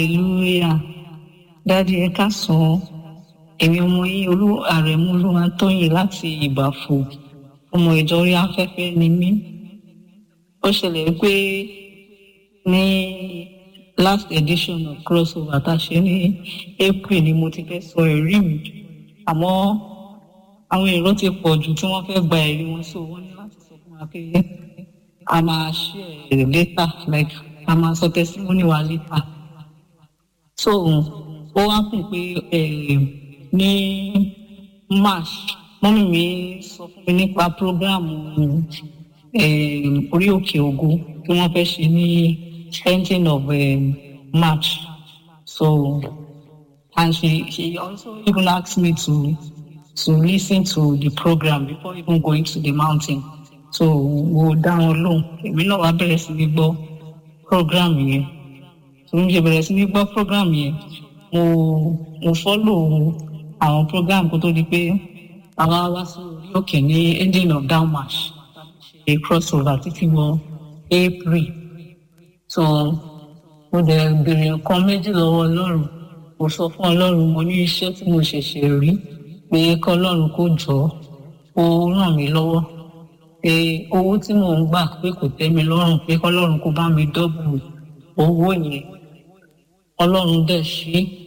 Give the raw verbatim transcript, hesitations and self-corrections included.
hallelujah. Dádì ẹ káàsán. Èmi ọmọ yín olú àrẹ̀mú Olúwatóyìn láti Ìbàfò. Ọmọ ìjọ orí afẹ́fẹ́ ni mí. Ó ṣẹlẹ̀ pé ní last edition of crossover tá a ṣe ní April ni mo ti fẹ́ sọ ẹ̀rí mi. Àmọ́ àwọn èrò ti pọ̀ jù tí wọ́n fẹ́ gba ẹ̀rí wọn, so wọ́n ní láti sọ fún wa pé a máa share later, like a máa sọ testimony wa later. So ó wá kùn pé ní March mọ́mí mi sọ fún mi nípa program orí òkè ògo tí wọ́n fẹ́ ṣe ní ending of um, March. So and she she also even asked me to to listen to the program before even going to the mountain. So mo dá wọn lóhùn, èmi náà wá bẹ̀rẹ̀ sí ní gbọ́ program yẹn. So mo ṣe bẹ̀rẹ̀ sí ní gbọ́ program yẹn, mo mo follow àwọn program kó tó di pé àwa wá sí orí òkè ní ending of down March ṣe crossover títí wọ April. So mo dẹ̀ béèrè nǹkan méjì lọ́wọ́ Ọlọ́run. Mo sọ fún Ọlọ́run, mo ní iṣẹ́ tí mo ṣẹ̀ṣẹ̀ rí pé kọ́lọ́run kó jọ̀ọ́ ó ràn mí lọ́wọ́, pé owó tí mò ń gbà pé kò tẹ́ mi lọ́rùn, pé kọ́lọ́run kó bá mi dọ́bù owó yẹn. Ọlọ́run dẹ̀ ṣe